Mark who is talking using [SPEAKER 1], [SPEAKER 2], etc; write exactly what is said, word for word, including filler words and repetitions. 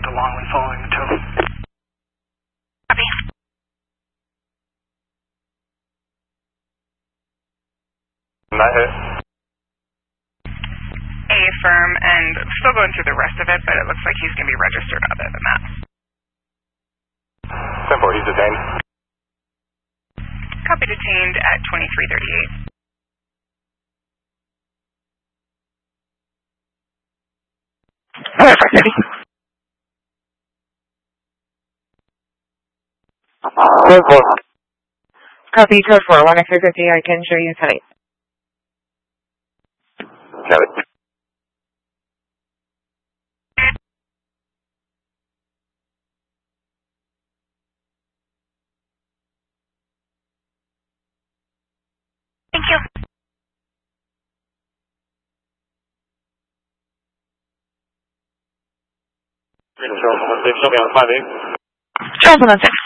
[SPEAKER 1] the Longland following the tow.
[SPEAKER 2] Copy.
[SPEAKER 3] Not hit.
[SPEAKER 2] A firm, and still going through the rest of it, but it looks like he's going to be registered other than that.
[SPEAKER 3] ten four, he's detained.
[SPEAKER 2] Copy, detained at twenty-three thirty-eight.
[SPEAKER 3] ten four.
[SPEAKER 4] Copy, code four, one X fifty, I can show you tight.
[SPEAKER 3] Got it.
[SPEAKER 2] Thank you.
[SPEAKER 3] Control, show me on five eight.
[SPEAKER 4] Charles one oh six.